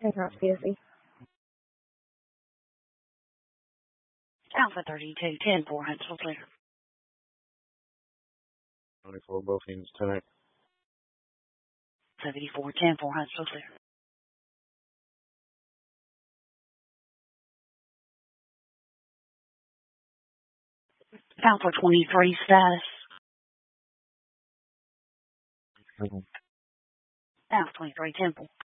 Aircraft busy. Alpha 32, 10-4, Huntsville clear. 24, both units, 10-8. 74, 10-4, Huntsville clear. Alpha 23, status. Alpha 23, 10-4.